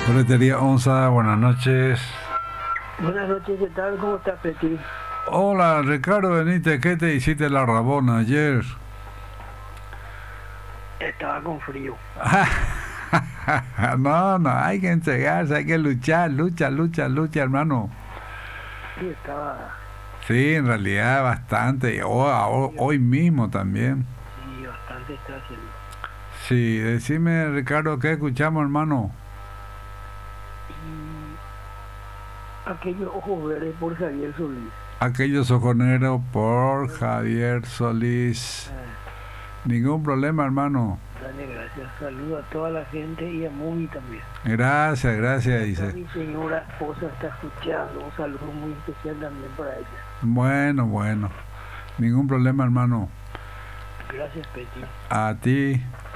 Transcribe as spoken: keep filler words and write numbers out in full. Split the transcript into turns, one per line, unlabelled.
Boletería Onza, buenas noches.
Buenas noches, ¿qué tal? ¿Cómo estás, Peti?
Hola, Ricardo Benítez, ¿qué te hiciste la rabona ayer?
Estaba con frío.
No, no, hay que entregarse, hay que luchar, lucha, lucha, lucha, hermano.
Sí, estaba.
Sí, en realidad bastante, o- o- hoy mismo también.
Sí, bastante está haciendo.
Sí, decime, Ricardo, ¿qué escuchamos, hermano?
Y aquellos ojos verdes por Javier Solís.
Aquellos sojoneros por Javier Solís.
Ah,
Ningún problema, hermano.
dale gracias. Saludo a toda la gente y a Mumi también.
Gracias, gracias,
Acá
dice.
mi señora esposa está escuchando. Un saludo muy especial también para ella.
Bueno, bueno. Ningún problema, hermano.
Gracias, Peti.
A ti.